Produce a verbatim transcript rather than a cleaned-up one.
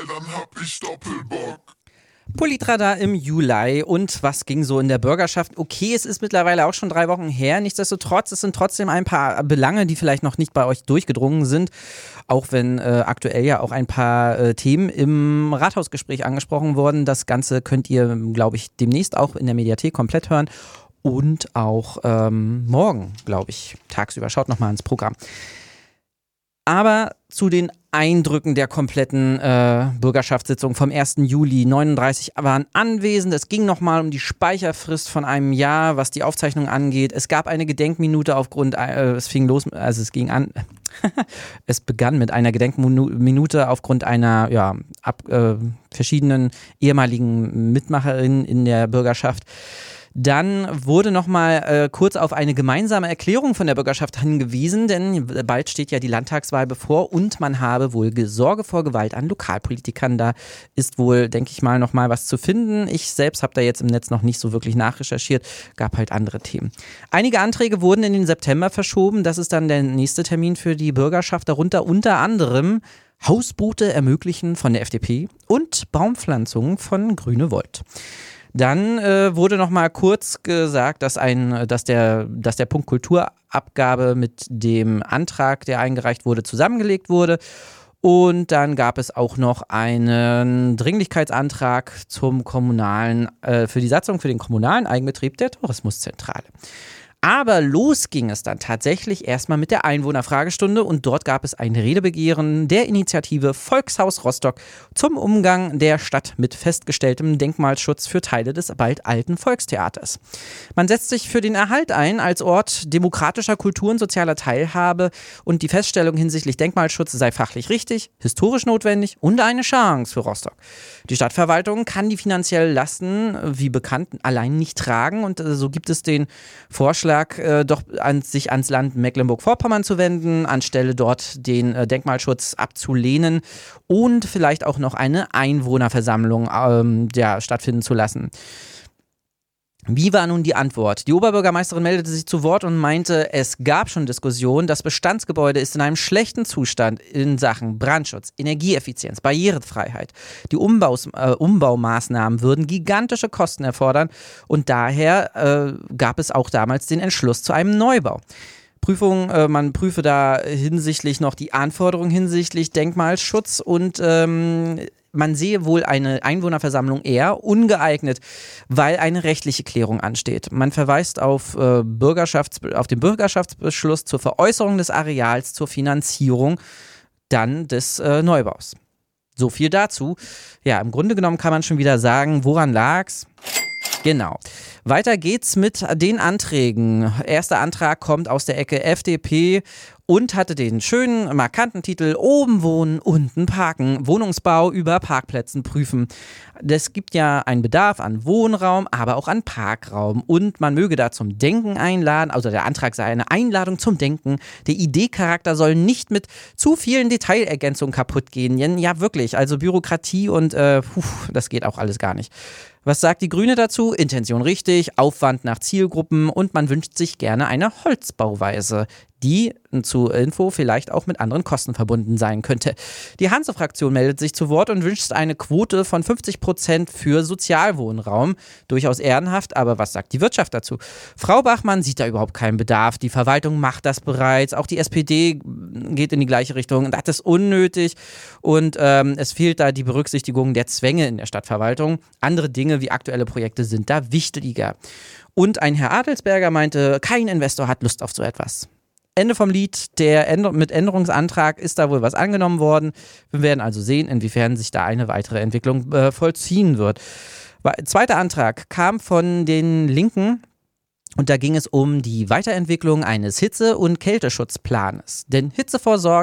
weil dann hab ich Doppelbock. Politradar im Juli. Und was ging so in der Bürgerschaft? Okay, es ist mittlerweile auch schon drei Wochen her. Nichtsdestotrotz, es sind trotzdem ein paar Belange, die vielleicht noch nicht bei euch durchgedrungen sind. Auch wenn äh, aktuell ja auch ein paar äh, Themen im Rathausgespräch angesprochen wurden. Das Ganze könnt ihr, glaube ich, demnächst auch in der Mediathek komplett hören. Und auch ähm, morgen, glaube ich, tagsüber. Schaut nochmal ins Programm. Aber zu den Eindrücken der kompletten äh, Bürgerschaftssitzung vom ersten Juli. neununddreißig waren anwesend. Es ging nochmal um die Speicherfrist von einem Jahr, was die Aufzeichnung angeht. Es gab eine Gedenkminute aufgrund, äh, es fing los, also es ging an, es begann mit einer Gedenkminute aufgrund einer, ja, ab, äh, verschiedenen ehemaligen Mitmacherinnen in der Bürgerschaft. Dann wurde nochmal äh, kurz auf eine gemeinsame Erklärung von der Bürgerschaft hingewiesen, denn bald steht ja die Landtagswahl bevor und man habe wohl Sorge vor Gewalt an Lokalpolitikern. Da ist wohl, denke ich mal, nochmal was zu finden. Ich selbst habe da jetzt im Netz noch nicht so wirklich nachrecherchiert, gab halt andere Themen. Einige Anträge wurden in den September verschoben, das ist dann der nächste Termin für die Bürgerschaft, darunter unter anderem Hausboote ermöglichen von der F D P und Baumpflanzungen von Grüne Volt. Dann äh, wurde noch mal kurz gesagt, dass, ein, dass, der, dass der Punkt Kulturabgabe mit dem Antrag, der eingereicht wurde, zusammengelegt wurde. Und dann gab es auch noch einen Dringlichkeitsantrag zum kommunalen, äh, für die Satzung für den kommunalen Eigenbetrieb der Tourismuszentrale. Aber los ging es dann tatsächlich erstmal mit der Einwohnerfragestunde und dort gab es ein Redebegehren der Initiative Volkshaus Rostock zum Umgang der Stadt mit festgestelltem Denkmalschutz für Teile des bald alten Volkstheaters. Man setzt sich für den Erhalt ein als Ort demokratischer Kultur und sozialer Teilhabe und die Feststellung hinsichtlich Denkmalschutz sei fachlich richtig, historisch notwendig und eine Chance für Rostock. Die Stadtverwaltung kann die finanziellen Lasten, wie bekannt, allein nicht tragen und so gibt es den Vorschlag, Äh, doch an, sich ans Land Mecklenburg-Vorpommern zu wenden, anstelle dort den äh, Denkmalschutz abzulehnen und vielleicht auch noch eine Einwohnerversammlung ähm, ja, stattfinden zu lassen. Wie war nun die Antwort? Die Oberbürgermeisterin meldete sich zu Wort und meinte, es gab schon Diskussionen, das Bestandsgebäude ist in einem schlechten Zustand in Sachen Brandschutz, Energieeffizienz, Barrierefreiheit. Die Umbaus, äh, Umbaumaßnahmen würden gigantische Kosten erfordern und daher äh, gab es auch damals den Entschluss zu einem Neubau. Prüfung, äh, man prüfe da hinsichtlich noch die Anforderungen hinsichtlich Denkmalschutz und ähm, man sehe wohl eine Einwohnerversammlung eher ungeeignet, weil eine rechtliche Klärung ansteht. Man verweist auf, äh, Bürgerschafts- auf den Bürgerschaftsbeschluss zur Veräußerung des Areals zur Finanzierung dann des äh, Neubaus. So viel dazu. Ja, im Grunde genommen kann man schon wieder sagen, woran lag's? Genau. Weiter geht's mit den Anträgen. Erster Antrag kommt aus der Ecke F D P und hatte den schönen, markanten Titel Oben wohnen, unten parken, Wohnungsbau über Parkplätzen prüfen. Es gibt ja einen Bedarf an Wohnraum, aber auch an Parkraum und man möge da zum Denken einladen, also der Antrag sei eine Einladung zum Denken. Der Ideecharakter soll nicht mit zu vielen Detailergänzungen kaputt gehen. Ja, wirklich, also Bürokratie und äh, puh, das geht auch alles gar nicht. Was sagt die Grüne dazu? Intention richtig, Aufwand nach Zielgruppen und man wünscht sich gerne eine Holzbauweise, die zur Info vielleicht auch mit anderen Kosten verbunden sein könnte. Die Hanse-Fraktion meldet sich zu Wort und wünscht eine Quote von fünfzig Prozent für Sozialwohnraum. Durchaus ehrenhaft, aber was sagt die Wirtschaft dazu? Frau Bachmann sieht da überhaupt keinen Bedarf. Die Verwaltung macht das bereits. Auch die S P D geht in die gleiche Richtung. Das ist unnötig und ähm, es fehlt da die Berücksichtigung der Zwänge in der Stadtverwaltung. Andere Dinge wie aktuelle Projekte sind da wichtiger. Und ein Herr Adelsberger meinte, kein Investor hat Lust auf so etwas. Ende vom Lied, der Änder- mit Änderungsantrag ist da wohl was angenommen worden. Wir werden also sehen, inwiefern sich da eine weitere Entwicklung äh, vollziehen wird. Zweiter Antrag kam von den Linken und da ging es um die Weiterentwicklung eines Hitze- und Kälteschutzplanes. Denn Hitzevorsorge